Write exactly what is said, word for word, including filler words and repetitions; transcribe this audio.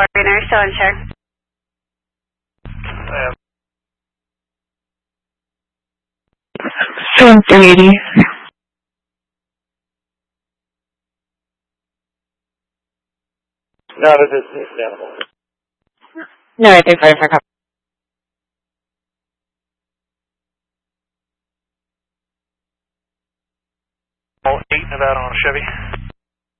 Greener, still unsure. Uh, Seven three eighty. no, this is example. No, I think five for copy. Eight Nevada on a Chevy.